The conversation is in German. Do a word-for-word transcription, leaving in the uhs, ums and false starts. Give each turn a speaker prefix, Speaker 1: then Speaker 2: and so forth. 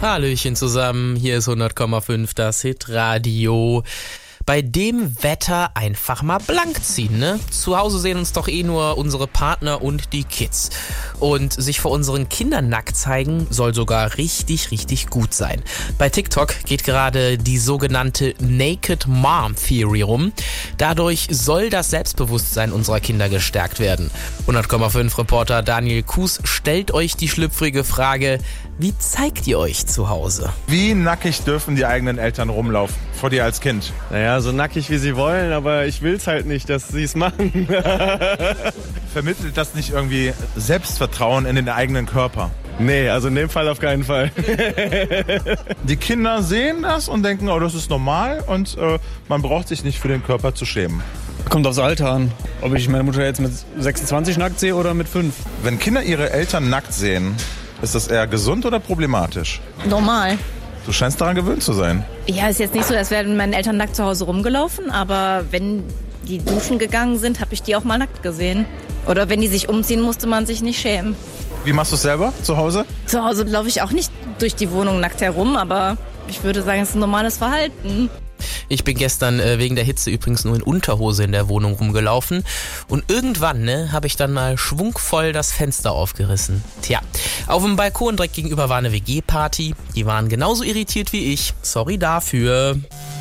Speaker 1: Hallöchen zusammen, hier ist hundert Komma fünf das Hitradio. Bei dem Wetter einfach mal blank ziehen, ne? Zu Hause sehen uns doch eh nur unsere Partner und die Kids. Und sich vor unseren Kindern nackt zeigen soll sogar richtig, richtig gut sein. Bei TikTok geht gerade die sogenannte Naked Mom Theory rum. Dadurch soll das Selbstbewusstsein unserer Kinder gestärkt werden. hundert Komma fünf Reporter Daniel Kuhs stellt euch die schlüpfrige Frage: Wie zeigt ihr euch zu Hause?
Speaker 2: Wie nackig dürfen die eigenen Eltern rumlaufen, vor dir als Kind?
Speaker 3: Naja, so nackig wie sie wollen, aber ich will's halt nicht, dass sie es machen.
Speaker 2: Vermittelt das nicht irgendwie Selbstvertrauen in den eigenen Körper?
Speaker 3: Nee, also in dem Fall auf keinen Fall.
Speaker 2: Die Kinder sehen das und denken, oh, das ist normal und äh, man braucht sich nicht für den Körper zu schämen.
Speaker 3: Kommt aufs Alter an. Ob ich meine Mutter jetzt mit sechsundzwanzig nackt sehe oder mit fünf.
Speaker 2: Wenn Kinder ihre Eltern nackt sehen, ist das eher gesund oder problematisch?
Speaker 4: Normal.
Speaker 2: Du scheinst daran gewöhnt zu sein.
Speaker 4: Ja, ist jetzt nicht so, als wären meine Eltern nackt zu Hause rumgelaufen, aber wenn die duschen gegangen sind, habe ich die auch mal nackt gesehen. Oder wenn die sich umziehen, musste man sich nicht schämen.
Speaker 2: Wie machst du es selber zu Hause?
Speaker 4: Zu Hause laufe ich auch nicht durch die Wohnung nackt herum, aber ich würde sagen, es ist ein normales Verhalten.
Speaker 1: Ich bin gestern äh, wegen der Hitze übrigens nur in Unterhose in der Wohnung rumgelaufen und irgendwann ne, habe ich dann mal schwungvoll das Fenster aufgerissen. Tja, auf dem Balkon direkt gegenüber war eine W G-Party. Die waren genauso irritiert wie ich. Sorry dafür.